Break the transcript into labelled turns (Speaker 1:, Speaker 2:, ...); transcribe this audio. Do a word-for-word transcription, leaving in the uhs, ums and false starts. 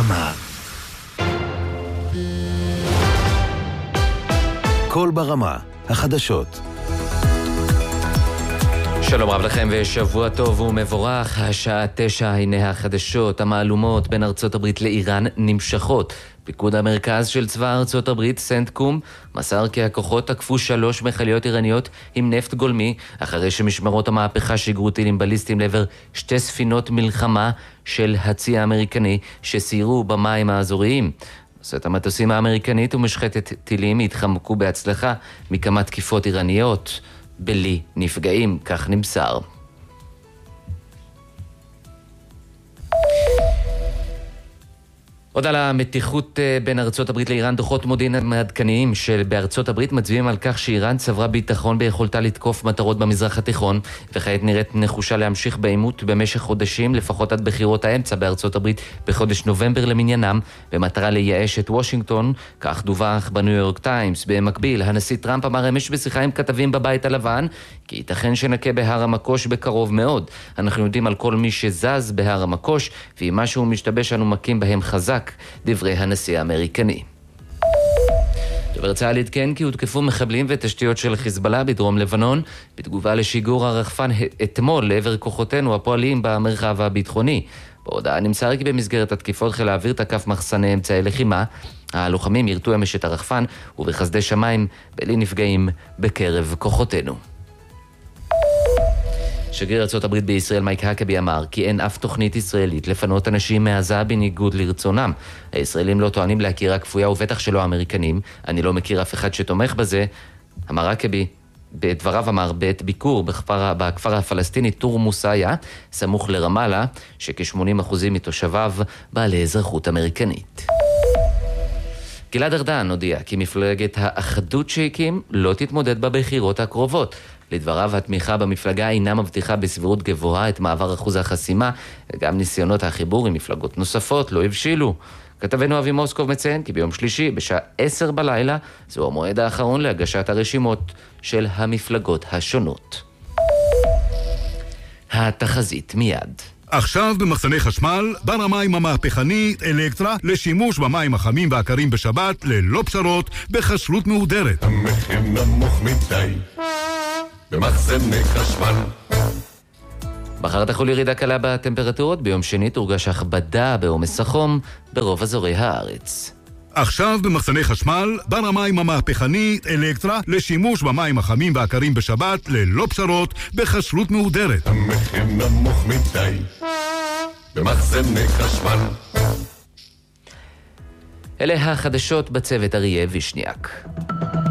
Speaker 1: ברמה. קול ברמה, החדשות.
Speaker 2: שלום רב לכם ושבוע טוב ומבורך. השעה תשע, הנה החדשות. המהלומות בין ארצות הברית לאיראן נמשכות. פיקוד המרכז של צבא ארצות הברית, סנטקום, מסר כי הכוחות תקפו שלוש מכליות איראניות עם נפט גולמי, אחרי שמשמרות המהפכה שיגרו טילים בליסטיים לעבר שתי ספינות מלחמה של הצי האמריקני שסיירו במים האזוריים. נושאת המטוסים האמריקנית ומשחטת טילים התחמקו בהצלחה מכמה תקיפות איראניות בלי נפגעים, כך נמסר. עוד על המתיחות בין ארצות הברית לאיראן, דוחות מודיעין מעדכניים שבארצות הברית מצביעים על כך שאיראן צברה ביטחון ביכולתה לתקוף מטרות במזרח התיכון, וכעת נראית נחושה להמשיך בעימות במשך חודשים, לפחות עד בחירות האמצע בארצות הברית בחודש נובמבר למניינם, במטרה לייאש את וושינגטון, כך דווח בניו יורק טיימס. במקביל, הנשיא טראמפ אמר אמש בשיחה עם כתבים בבית הלבן, כי ייתכן שנקה בהר המקוש בקרוב מאוד. אנחנו יודעים על כל מי שזז בהר המקוש, ואם משהו משתבש אנו מכים בהם חזק, דברי הנשיא האמריקני. דובר צה"ל עדכן כי הותקפו מחבלים ותשתיות של חיזבאללה בדרום לבנון, בתגובה לשיגור הרחפן אתמול לעבר כוחותינו הפועלים במרחב הביטחוני. בהודעה נמסר כי במסגרת התקיפות חיל האוויר תקף מחסני אמצעי לחימה. הלוחמים ירתו אמש את הרחפן ובחסדי שמיים בלי נפגעים בקרב כוחותינו. שגריר ארצות הברית בישראל מייק האקבי אמר כי אין אף תוכנית ישראלית לפנות אנשים מעזה בניגוד לרצונם. הישראלים לא טוענים להכירה כפויה ובטח שלא האמריקנים. אני לא מכיר אף אחד שתומך בזה. אמר האקבי, בדבריו אמר בעת ביקור בכפר, בכפר הפלסטיני טור מוסאיה, סמוך לרמאללה, שכ-שמונים אחוז מתושביו בעלי אזרחות אמריקנית. גלעד ארדן הודיע כי מפלגת האחדות שהקים לא תתמודד בבחירות הקרובות. לדבריו, התמיכה במפלגה אינה מבטיחה בסבירות גבוהה את מעבר אחוז החסימה, וגם ניסיונות החיבור עם מפלגות נוספות לא הבשילו. כתבנו אבי מוסקוב מציין כי ביום שלישי בשעה עשר בלילה זהו המועד האחרון להגשת הרשימות של המפלגות השונות. התחזית מיד.
Speaker 3: עכשיו במחסני חשמל, בר המים המהפכני אלקטרה לשימוש במים החמים והקרים בשבת ללא פשרות בחשלות מהודרת.
Speaker 4: המחיר נמוך מדי במחסני חשמל.
Speaker 2: מחר תחול ירידה קלה בטמפרטורות, ביום שני תורגש הכבדה בעומס החום ברוב אזורי הארץ.
Speaker 3: עכשיו במחסני חשמל, בר המים המהפכני אלקטרה לשימוש במים החמים והקרים בשבת ללא פשרות בחשלות מהודרת.
Speaker 4: המחיר נמוך מדי במחסני חשמל.
Speaker 2: אלה החדשות בצוות אריה וישניאק.